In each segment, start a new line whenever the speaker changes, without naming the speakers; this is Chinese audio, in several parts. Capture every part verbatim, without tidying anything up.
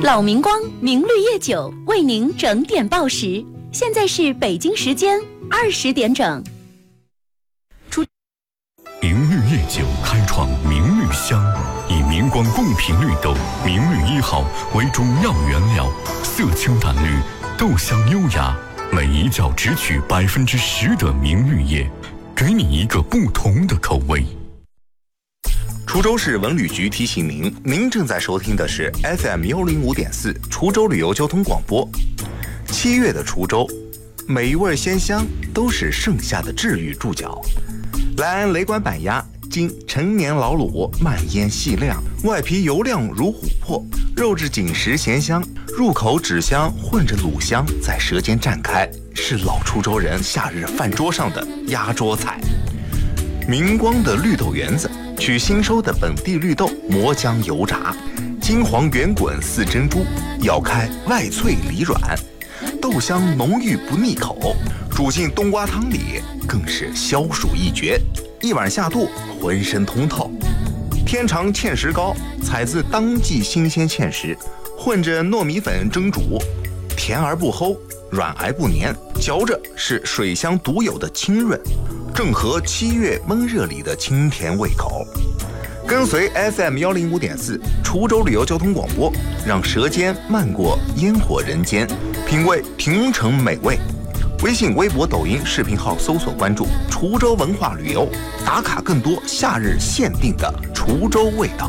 老明光明绿叶酒为您整点报时，现在是北京时间二十点整。出
明绿叶酒开创明绿香，以明光贡品绿豆明绿一号为主要原料，色清淡绿，豆香优雅，每一角只取百分之十的明绿叶，给你一个不同的口味。
滁州市文旅局提醒您，您正在收听的是 F M 一零五点四滁州旅游交通广播。七月的滁州，每一味鲜香都是盛夏的治愈注脚。来安雷管板鸭，经陈年老卤，慢腌细晾，外皮油亮如琥珀，肉质紧实咸香，入口脂香混着卤香在舌尖绽开，是老滁州人夏日饭桌上的压桌菜。明光的绿豆圆子，取新收的本地绿豆磨浆油炸，金黄圆滚似珍珠，咬开外脆里软，豆香浓郁不腻口，煮进冬瓜汤里更是消暑一绝，一碗下肚浑身通透。天长芡实糕，采自当季新鲜芡实，混着糯米粉蒸煮，甜而不齁，软而不黏，嚼着是水乡独有的清润，正合七月闷热里的清甜胃口。跟随 F M 一零五点四滁州旅游交通广播，让舌尖漫过烟火人间，品味平城美味。微信、微博、抖音视频号搜索关注滁州文化旅游，打卡更多夏日限定的滁州味道。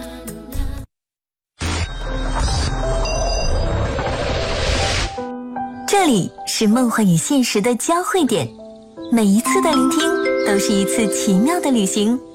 这里是梦幻与现实的交汇点，每一次的聆听都是一次奇妙的旅行。